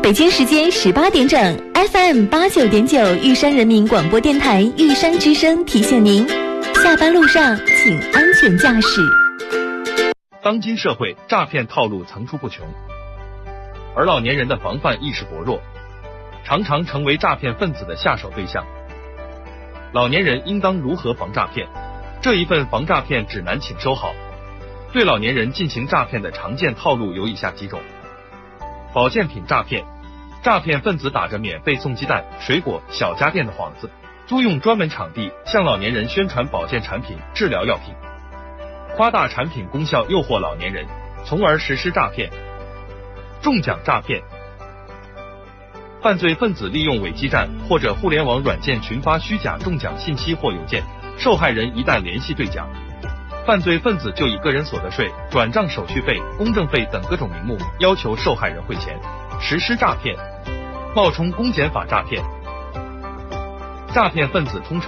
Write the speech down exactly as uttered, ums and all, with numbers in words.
北京时间十八点整 ，F M 八九点九玉山人民广播电台玉山之声提醒您，下班路上请安全驾驶。 当今社会诈骗套路层出不穷，而老年人的防范意识薄弱，常常成为诈骗分子的下手对象。老年人应当如何防诈骗？这一份防诈骗指南请收好。对老年人进行诈骗的常见套路有以下几种：保健品诈骗，诈骗分子打着免费送鸡蛋、水果、小家电的幌子，租用专门场地向老年人宣传保健产品、治疗药品，夸大产品功效诱惑老年人，从而实施诈骗。中奖诈骗，犯罪分子利用伪基站或者互联网软件群发虚假中奖信息或邮件，受害人一旦联系兑奖，犯罪分子就以个人所得税、转账手续费、公证费等各种名目要求受害人汇钱，实施诈骗。冒充公检法诈骗，诈骗分子通常